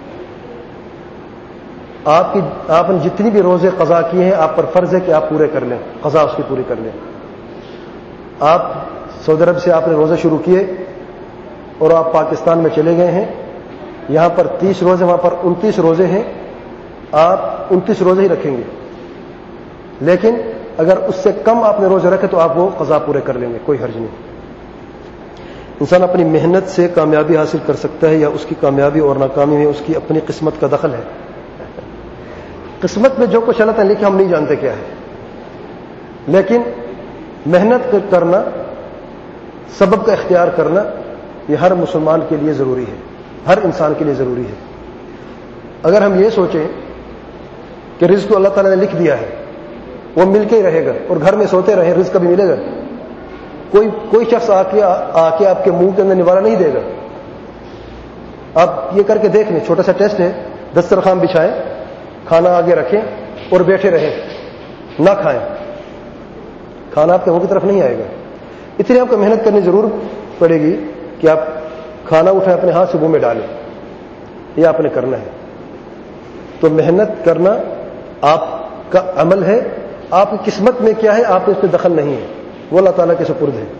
آپ کی آپ نے جتنی بھی روزے قضا کیے ہیں آپ پر فرض ہے کہ آپ پورے کر لیں، قضا اس کی پوری کر لیں. آپ سعودی عرب سے آپ نے روزے شروع کیے اور آپ پاکستان میں چلے گئے ہیں، یہاں پر تیس روزے، وہاں پر انتیس روزے ہیں، آپ انتیس روزے ہی رکھیں گے. لیکن اگر اس سے کم آپ نے روزے رکھے تو آپ وہ قضا پورے کر لیں گے، کوئی حرج نہیں. انسان اپنی محنت سے کامیابی حاصل کر سکتا ہے یا اس کی کامیابی اور ناکامی میں اس کی اپنی قسمت کا دخل ہے؟ قسمت میں جو کچھ اللہ تعالیٰ لکھا ہم نہیں جانتے کیا ہے، لیکن محنت کرنا، سبب کا اختیار کرنا، یہ ہر مسلمان کے لیے ضروری ہے، ہر انسان کے لیے ضروری ہے. اگر ہم یہ سوچیں کہ رزق اللہ تعالیٰ نے لکھ دیا ہے، وہ مل کے ہی رہے گا اور گھر میں سوتے رہے رزق کبھی ملے گا؟ کوئی کوئی شخص آ کے آ کے آپ کے منہ کے اندر نوالہ نہیں دے گا. آپ یہ کر کے دیکھ لیں، چھوٹا سا ٹیسٹ ہے، دسترخوان بچھائیں، کھانا آگے رکھیں اور بیٹھے رہیں، نہ کھائیں، کھانا آپ کے منہ کی طرف نہیں آئے گا. اتنی آپ کو محنت کرنی ضرور پڑے گی کہ آپ کھانا اٹھائیں اپنے ہاتھ سے منہ میں ڈالیں، یہ آپ نے کرنا ہے. تو محنت کرنا آپ کا عمل ہے، آپ کی قسمت میں کیا ہے آپ اس پہ دخل نہیں ہے، وہ اللہ تعالیٰ کے سپرد ہے.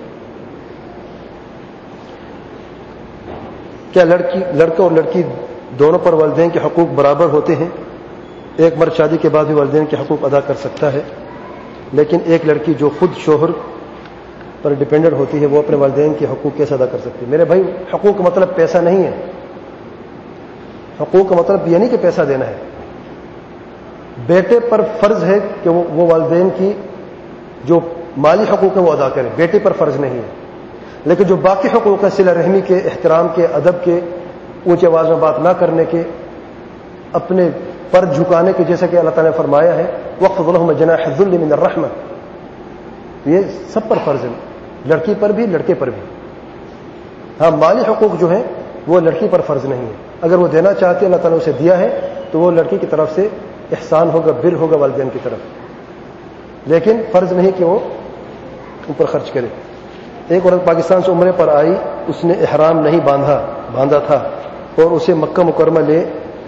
کیا لڑکی لڑکا اور لڑکی دونوں پر والدین کے حقوق برابر ہوتے ہیں؟ ایک مرد شادی کے بعد بھی والدین کے حقوق ادا کر سکتا ہے، لیکن ایک لڑکی جو خود شوہر پر ڈیپینڈنٹ ہوتی ہے وہ اپنے والدین کے حقوق کیسے ادا کر سکتی ہے؟ میرے بھائی، حقوق کا مطلب پیسہ نہیں ہے. حقوق کا مطلب یہ نہیں کہ پیسہ دینا ہے. بیٹے پر فرض ہے کہ وہ والدین کی جو مالی حقوق ہیں وہ ادا کریں، بیٹے پر فرض نہیں ہے. لیکن جو باقی حقوق ہیں، صلہ رحمی کے، احترام کے، ادب کے، اونچی آواز میں بات نہ کرنے کے، اپنے پر جھکانے کے، جیسا کہ اللہ تعالیٰ نے فرمایا ہے وَاخْفِضْ لَهُمْ جَنَاحَ الذُّلِّ مِنَ الرَّحْمَةِ، یہ سب پر فرض ہے، لڑکی پر بھی لڑکے پر بھی. ہاں، مالی حقوق جو ہیں وہ لڑکی پر فرض نہیں ہے. اگر وہ دینا چاہتے اللہ تعالیٰ نے اسے دیا ہے تو وہ لڑکی کی طرف سے احسان ہوگا، بر ہوگا والدین کی طرف، لیکن فرض نہیں کہ وہ اوپر خرچ کرے. ایک عورت پاکستان سے عمرے پر آئی، اس نے احرام نہیں باندھا باندھا تھا اور اسے مکہ مکرمہ لے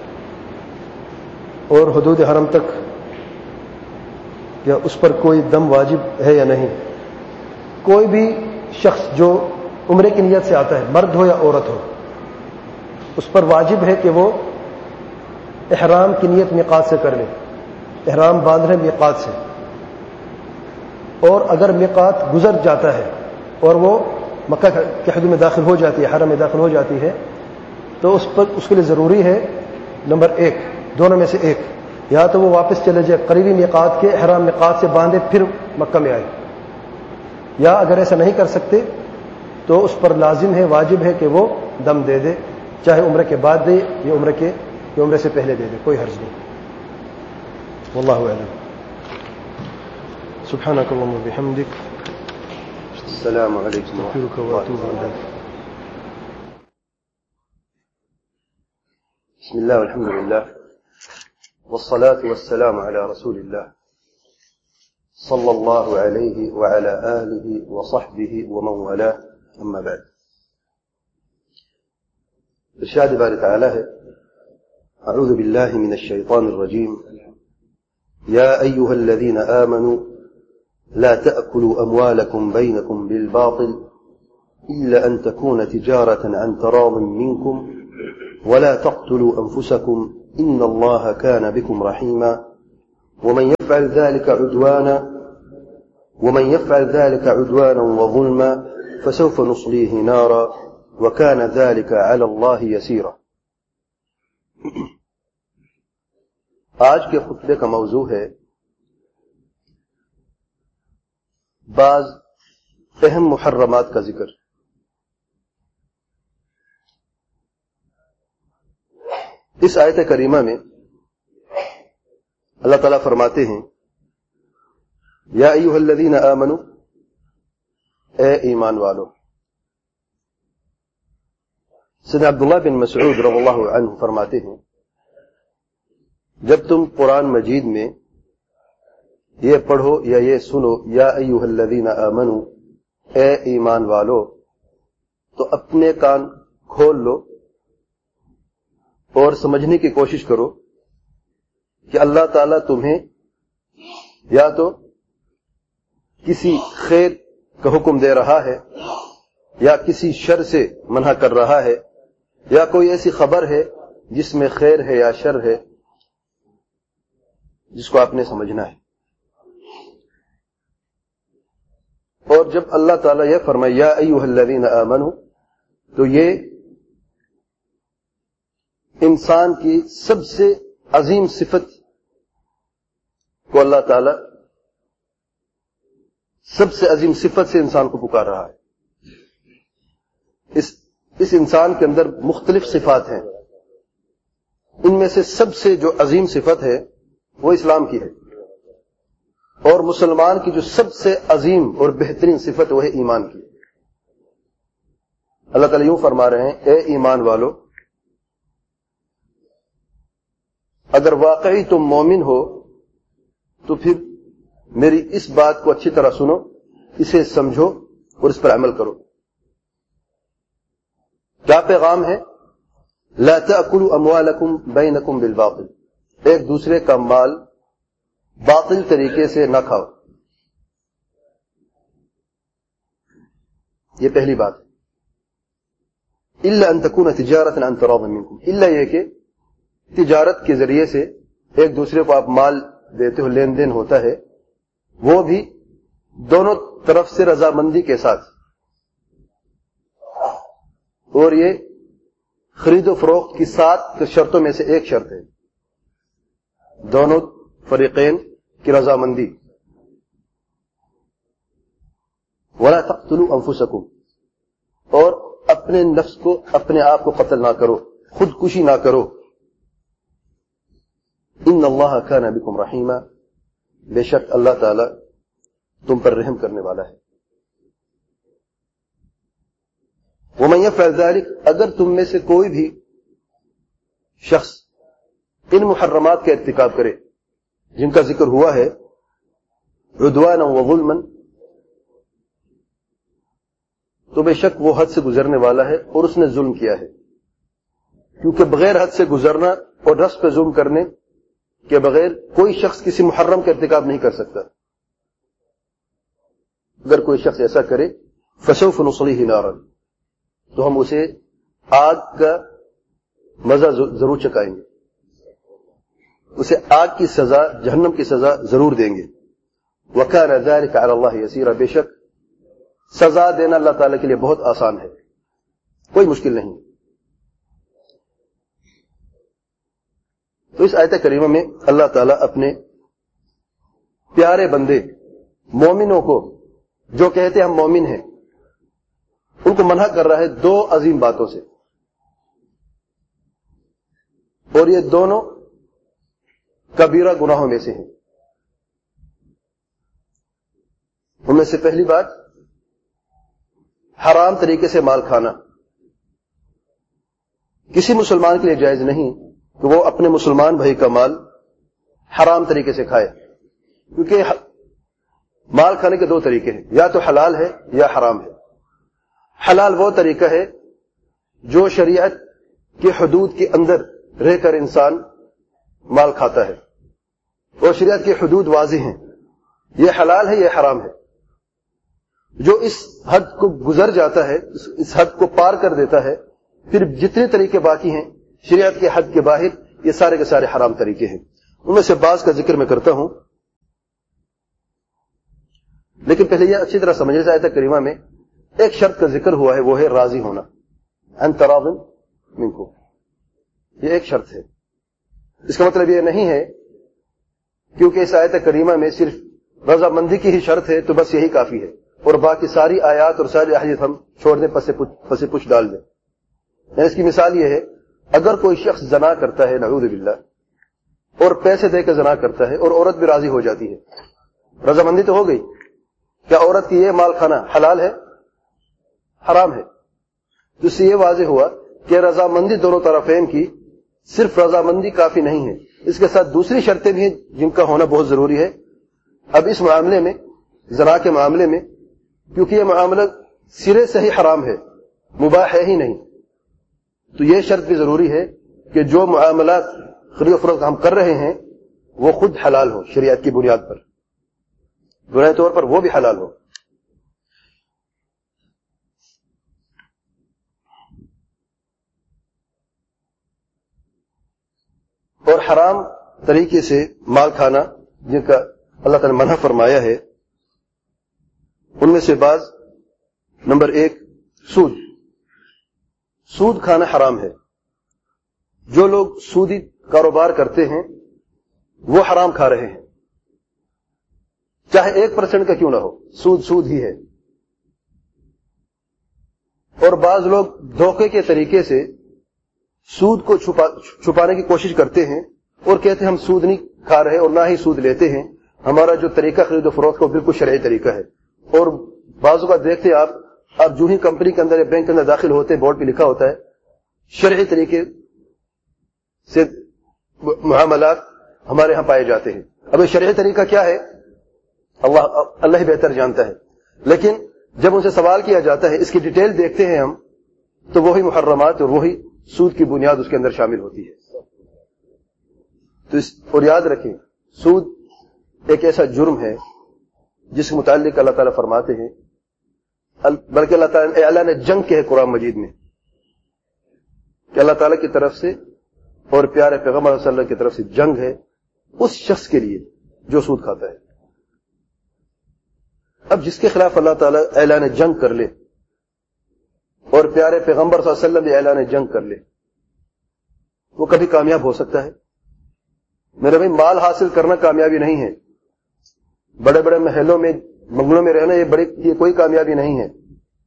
اور حدود حرم تک، یا اس پر کوئی دم واجب ہے یا نہیں؟ کوئی بھی شخص جو عمرے کی نیت سے آتا ہے، مرد ہو یا عورت ہو، اس پر واجب ہے کہ وہ احرام کی نیت میقات سے کر لے. احرام باندھ رہے میقات سے، اور اگر میقات گزر جاتا ہے اور وہ مکہ کے حدود میں داخل ہو جاتی ہے، حرم میں داخل ہو جاتی ہے، تو اس پر اس کے لیے ضروری ہے نمبر ایک، دونوں میں سے ایک، یا تو وہ واپس چلے جائے قریبی میقات کے احرام میقات سے باندھے پھر مکہ میں آئے، یا اگر ایسا نہیں کر سکتے تو اس پر لازم ہے، واجب ہے کہ وہ دم دے دے، چاہے عمرے کے بعد دے یا عمرے کے یا عمرے سے پہلے دے دے، کوئی حرج نہیں۔ واللہ اعلم۔ سبحانك اللهم وبحمدك، السلام علیکم استغفرك واتوب الیک۔ بسم اللہ والحمد للہ والصلاة والسلام على رسول اللہ صلی اللہ علیہ وعلى آلہ وصحبہ ومن والاه، اما بعد۔ ارشاد باری تعالی ہے، اعوذ باللہ من الشیطان الرجیم، یا ایہا الذین آمنوا لا تأكلوا أموالكم بينكم بالباطل إلا أن تكون تجارة عن تراض منكم ولا تقتلوا أنفسكم إن الله كان بكم رحيما ومن يفعل ذلك عدوانا ومن يفعل ذلك عدوانا وظلما فسوف نصليه نارا وكان ذلك على الله يسيرا۔ آج کے خطبے کا موضوع ہے بعض اہم محرمات کا ذکر۔ اس آیت کریمہ میں اللہ تعالیٰ فرماتے ہیں، یا ایھا الذین آمنوا، اے ایمان والو۔ سیدنا عبداللہ بن مسعود رضی اللہ عنہ فرماتے ہیں، جب تم قرآن مجید میں یہ پڑھو یا یہ سنو یا ایھا الذین آمنوا، اے ایمان والو، تو اپنے کان کھول لو اور سمجھنے کی کوشش کرو کہ اللہ تعالیٰ تمہیں یا تو کسی خیر کا حکم دے رہا ہے یا کسی شر سے منع کر رہا ہے، یا کوئی ایسی خبر ہے جس میں خیر ہے یا شر ہے جس کو آپ نے سمجھنا ہے۔ اور جب اللہ تعالیٰ یہ فرمائے یا ایھا الذین آمنوا، تو یہ انسان کی سب سے عظیم صفت کو اللہ تعالیٰ سب سے عظیم صفت سے انسان کو پکار رہا ہے۔ اس اس انسان کے اندر مختلف صفات ہیں، ان میں سے سب سے جو عظیم صفت ہے وہ اسلام کی ہے، اور مسلمان کی جو سب سے عظیم اور بہترین صفت وہ ہے ایمان کی۔ اللہ تعالیٰ یوں فرما رہے ہیں، اے ایمان والو، اگر واقعی تم مومن ہو تو پھر میری اس بات کو اچھی طرح سنو، اسے سمجھو اور اس پر عمل کرو۔ کیا پیغام ہے؟ لا تأکلوا اموالکم بینکم بالباطل، ایک دوسرے کا مال باطل طریقے سے نہ کھاؤ، یہ پہلی بات ہے۔ الا ان تکون تجارۃ عن تراض منکم، الا یہ کہ تجارت کے ذریعے سے ایک دوسرے کو آپ مال دیتے ہو، لین دین ہوتا ہے، وہ بھی دونوں طرف سے رضامندی کے ساتھ، اور یہ خرید و فروخت کی سات شرطوں میں سے ایک شرط ہے، دونوں فریقین کی رضامندی۔ ولا تقتلوا انفسکم، اور اپنے نفس کو، اپنے آپ کو قتل نہ کرو، خودکشی نہ کرو۔ ان اللہ کان بکم رحیما، بے شک اللہ تعالی تم پر رحم کرنے والا ہے۔ ومن یفعل ذلک، اگر تم میں سے کوئی بھی شخص ان محرمات کا ارتکاب کرے جن کا ذکر ہوا ہے، عدوانا و ظلما، تو بے شک وہ حد سے گزرنے والا ہے اور اس نے ظلم کیا ہے، کیونکہ بغیر حد سے گزرنا اور نفس پہ ظلم کرنے کے بغیر کوئی شخص کسی محرم کا ارتکاب نہیں کر سکتا۔ اگر کوئی شخص ایسا کرے، فسوف نصلیہ نارا، تو ہم اسے آگ کا مزہ ضرور چکائیں گے، اسے آگ کی سزا، جہنم کی سزا ضرور دیں گے۔ وَكَانَ ذَلِكَ عَلَى اللَّهِ يَسِيرًا، بے شک سزا دینا اللہ تعالیٰ کے لیے بہت آسان ہے، کوئی مشکل نہیں۔ تو اس آیت کریمہ میں اللہ تعالیٰ اپنے پیارے بندے مومنوں کو، جو کہتے ہم مومن ہیں، ان کو منع کر رہا ہے دو عظیم باتوں سے، اور یہ دونوں کبیرہ گناہوں میں سے ہیں۔ ان میں سے پہلی بات حرام طریقے سے مال کھانا۔ کسی مسلمان کے لیے جائز نہیں کہ وہ اپنے مسلمان بھائی کا مال حرام طریقے سے کھائے، کیونکہ مال کھانے کے دو طریقے ہیں، یا تو حلال ہے یا حرام ہے۔ حلال وہ طریقہ ہے جو شریعت کی حدود کے اندر رہ کر انسان مال کھاتا ہے، اور شریعت کی حدود واضح ہیں، یہ حلال ہے یہ حرام ہے۔ جو اس حد کو گزر جاتا ہے، اس حد کو پار کر دیتا ہے، پھر جتنے طریقے باقی ہیں شریعت کے حد کے باہر، یہ سارے کے سارے حرام طریقے ہیں۔ ان میں سے بعض کا ذکر میں کرتا ہوں، لیکن پہلے یہ اچھی طرح سمجھنے سے آیت کریمہ میں ایک شرط کا ذکر ہوا ہے، وہ ہے راضی ہونا، ان تراض منکم، یہ ایک شرط ہے۔ اس کا مطلب یہ نہیں ہے کیونکہ اس آیت کریمہ میں صرف رضامندی کی ہی شرط ہے تو بس یہی کافی ہے، اور باقی ساری آیات اور ساری احادیث ہم چھوڑ دیں، پس پس پش ڈال دیں۔ یعنی اس کی مثال یہ ہے، اگر کوئی شخص زنا کرتا ہے نعوذ باللہ، اور پیسے دے کے زنا کرتا ہے، اور عورت بھی راضی ہو جاتی ہے، رضامندی تو ہو گئی، کیا عورت کی یہ مال کھانا حلال ہے حرام ہے؟ تو اس سے یہ واضح ہوا کہ رضامندی دونوں طرفین کی، صرف رضامندی کافی نہیں ہے، اس کے ساتھ دوسری شرطیں بھی ہیں جن کا ہونا بہت ضروری ہے۔ اب اس معاملے میں، زنا کے معاملے میں، کیونکہ یہ معاملہ سرے سے ہی حرام ہے، مباح ہے ہی نہیں، تو یہ شرط بھی ضروری ہے کہ جو معاملات خرید و فروخت ہم کر رہے ہیں وہ خود حلال ہو، شریعت کی بنیاد پر، بنیادی طور پر وہ بھی حلال ہو۔ اور حرام طریقے سے مال کھانا جن کا اللہ تعالی نے منع فرمایا ہے، ان میں سے بعض، نمبر ایک سود۔ سود کھانا حرام ہے۔ جو لوگ سودی کاروبار کرتے ہیں وہ حرام کھا رہے ہیں، چاہے ایک پرسنٹ کا کیوں نہ ہو، سود سود ہی ہے۔ اور بعض لوگ دھوکے کے طریقے سے سود کو چھپا چھپانے کی کوشش کرتے ہیں اور کہتے ہیں ہم سود نہیں کھا رہے اور نہ ہی سود لیتے ہیں، ہمارا جو طریقہ خرید و فروخت کا بالکل شرعی طریقہ ہے۔ اور بعضوں کا دیکھتے آپ آپ جو ہی کمپنی کے اندر یا بینک کے اندر داخل ہوتے ہیں، بورڈ پہ لکھا ہوتا ہے شرعی طریقے سے معاملات ہمارے ہاں پائے جاتے ہیں۔ اب یہ شرعی طریقہ کیا ہے اللہ اللہ ہی بہتر جانتا ہے، لیکن جب ان سے سوال کیا جاتا ہے، اس کی ڈیٹیل دیکھتے ہیں ہم، تو وہی محرمات اور وہی سود کی بنیاد اس کے اندر شامل ہوتی ہے۔ تو اس اور یاد رکھیں، سود ایک ایسا جرم ہے جس کے متعلق اللہ تعالیٰ فرماتے ہیں، بلکہ اللہ تعالیٰ اللہ نے جنگ کے ہے قرآن مجید میں، کہ اللہ تعالیٰ کی طرف سے اور پیارے پیغمبر صلی اللہ علیہ وسلم کی طرف سے جنگ ہے اس شخص کے لیے جو سود کھاتا ہے۔ اب جس کے خلاف اللہ تعالیٰ اعلان جنگ کر لے اور پیارے پیغمبر صلی اللہ علیہ وسلم بھی اعلان جنگ کر لے، وہ کبھی کامیاب ہو سکتا ہے؟ میرے بھائی، مال حاصل کرنا کامیابی نہیں ہے، بڑے بڑے محلوں میں بنگلوں میں رہنا یہ بڑی یہ کوئی کامیابی نہیں ہے،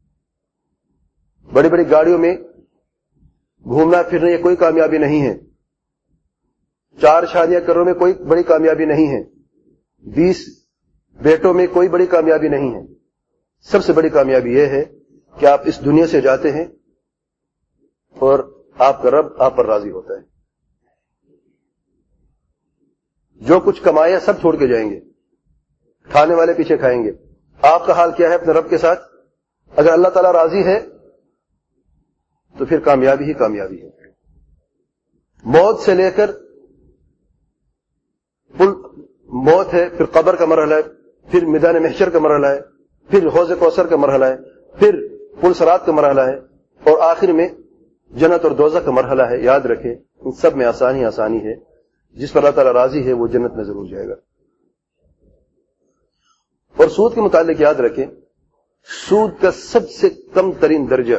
بڑی بڑی گاڑیوں میں گھومنا پھرنا یہ کوئی کامیابی نہیں ہے، چار شادیاں کرنے میں کوئی بڑی کامیابی نہیں ہے، بیس بیٹوں میں کوئی بڑی کامیابی نہیں ہے۔ سب سے بڑی کامیابی یہ ہے کہ آپ اس دنیا سے جاتے ہیں اور آپ کا رب آپ پر راضی ہوتا ہے۔ جو کچھ کمایا سب چھوڑ کے جائیں گے، کھانے والے پیچھے کھائیں گے۔ آپ کا حال کیا ہے اپنے رب کے ساتھ؟ اگر اللہ تعالیٰ راضی ہے تو پھر کامیابی ہی کامیابی ہے۔ موت سے لے کر موت ہے، پھر قبر کا مرحلہ ہے، پھر میدان محشر کا مرحلہ ہے، پھر حوض کوثر کا مرحلہ ہے، پھر پل صراط کا مرحلہ ہے، اور آخر میں جنت اور دوزخ کا مرحلہ ہے۔ یاد رکھیں، ان سب میں آسانی آسانی ہے۔ جس پر اللہ تعالیٰ راضی ہے وہ جنت میں ضرور جائے گا۔ اور سود کے متعلق یاد رکھیں، سود کا سب سے کم ترین درجہ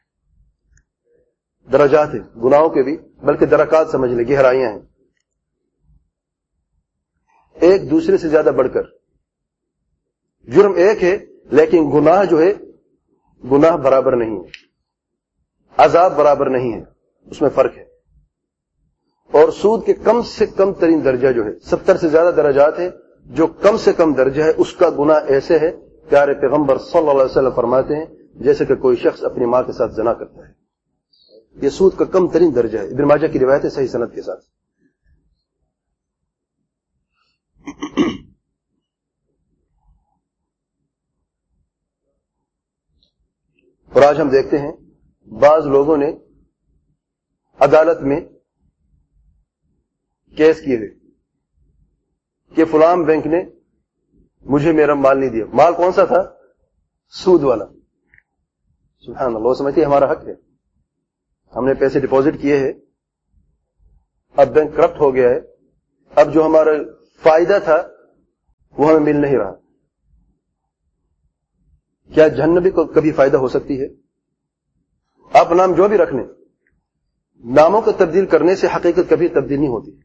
درجات ہے گناہوں کے بھی، بلکہ درکات سمجھ لیں، گہرائیاں ہیں، ایک دوسرے سے زیادہ بڑھ کر۔ جرم ایک ہے لیکن گناہ جو ہے گناہ برابر نہیں ہے، عذاب برابر نہیں ہے، اس میں فرق ہے۔ اور سود کے کم سے کم ترین درجہ جو ہے، ستر سے زیادہ درجات ہیں، جو کم سے کم درجہ ہے اس کا گناہ ایسے ہے، پیارے پیغمبر صلی اللہ علیہ وسلم فرماتے ہیں جیسے کہ کوئی شخص اپنی ماں کے ساتھ زنا کرتا ہے۔ یہ سود کا کم ترین درجہ ہے، ابن ماجہ کی روایت ہے صحیح سند کے ساتھ۔ اور آج ہم دیکھتے ہیں بعض لوگوں نے عدالت میں کیس کیے ہوئے کہ فلاں بینک نے مجھے میرا مال نہیں دیا۔ مال کون سا تھا؟ سود والا۔ سبحان اللہ، وہ سمجھتے ہیں ہمارا حق ہے، ہم نے پیسے ڈپازٹ کیے ہیں، اب بینک کرپٹ ہو گیا ہے، اب جو ہمارا فائدہ تھا وہ ہمیں مل نہیں رہا۔ کیا جہنمی کو کبھی فائدہ ہو سکتی ہے؟ آپ نام جو بھی رکھ لیں، ناموں کو تبدیل کرنے سے حقیقت کبھی تبدیل نہیں ہوتی۔